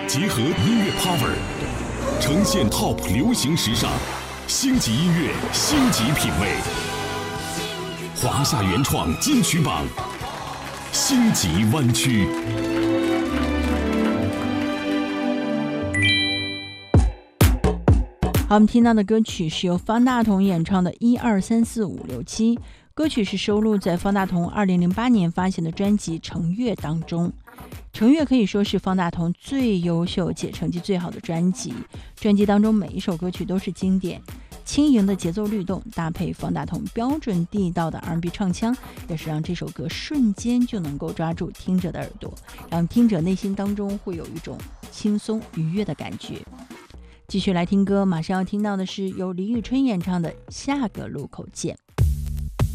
结合音乐 power， 呈现 TOP 流行时尚，星级音乐，星级品味。华夏原创金曲榜，星级湾区。 好，我们听到的歌曲是由方大同演唱的1、2、3、4、5、6、7，歌曲是收录在方大同2008年发行的专辑《成月》当中。成月可以说是方大同最优秀且成绩最好的专辑，专辑当中每一首歌曲都是经典，轻盈的节奏律动搭配方大同标准地道的 R&B 唱腔，也是让这首歌瞬间就能够抓住听者的耳朵，让听者内心当中会有一种轻松愉悦的感觉。继续来听歌，马上要听到的是由李宇春演唱的《下个路口见》。